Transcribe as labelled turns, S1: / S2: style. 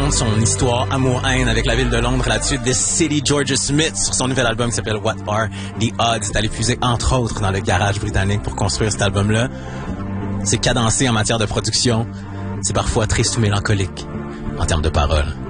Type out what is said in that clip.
S1: raconte son histoire amour-haine avec la ville de Londres là-dessus. The City, Georgia Smith, sur son nouvel album qui s'appelle What Are the Odds. C'est allé puiser, entre autres, dans le garage britannique pour construire cet album-là. C'est cadencé en matière de production. C'est parfois triste ou mélancolique en termes de paroles.